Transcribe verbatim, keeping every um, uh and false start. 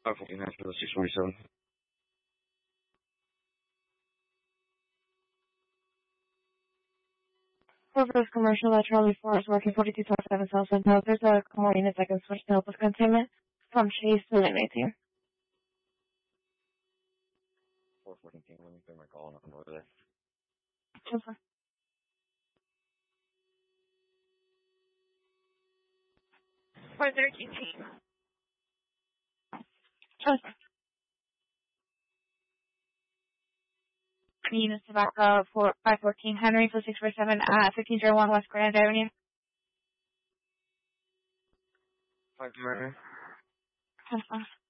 five forty-nine for the six forty-seven. Corporate commercial at Charlie four is working forty-two twenty-seven South Sentinel. There's a couple more units I can switch to help with containment from Chase to Lane eighteen. four fourteen, let me put my call on over there. Okay. four thirteen team. Okay. Units Tobacco for five fourteen Henry for six forty-seven at fifteen oh one West Grand Avenue. five two right now. Uh-huh.